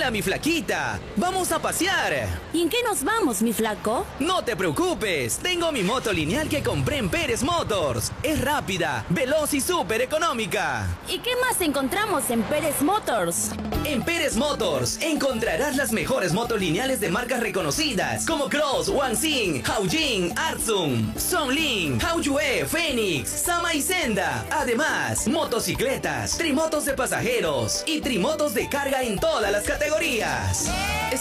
Hola, mi flaquita. Vamos a pasear. ¿Y en qué nos vamos, mi flaco? No te preocupes. Tengo mi moto lineal que compré en Pérez Motors. Es rápida, veloz y súper económica. ¿Y qué más encontramos en Pérez Motors? En Pérez Motors encontrarás las mejores motos lineales de marcas reconocidas como Cross, Wanxin, Haojin, Artsum, Songlin, Haoyue, Phoenix, Sama y Senda. Además, motocicletas, trimotos de pasajeros y trimotos de carga en todas las categorías.